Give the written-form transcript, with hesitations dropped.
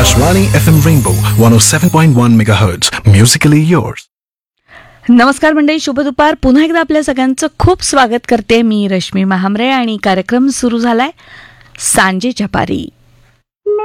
Akashvani FM Rainbow 107.1 MHz. Musically yours. नमस्कार मंडळी, शुभ दुपार. पुन्हा एकदा आपल्या सगळ्यांचं खूप स्वागत करते मी रश्मी महामरे आणि कार्यक्रम सुरू झालाय सांजेच्या पारी.